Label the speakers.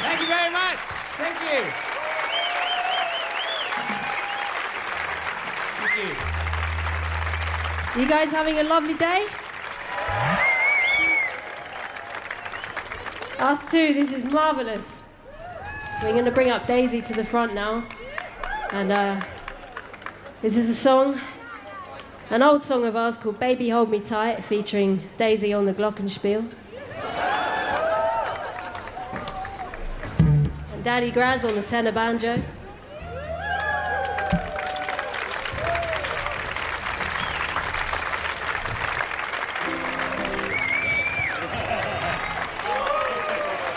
Speaker 1: Thank you very much. Thank you. Thank you.
Speaker 2: You guys having a lovely day? Us too, this is marvellous. We're going to bring up Daisy to the front now. And this is a song, an old song of ours called Baby Hold Me Tight, featuring Daisy on the glockenspiel. And Daddy Graz on the tenor banjo.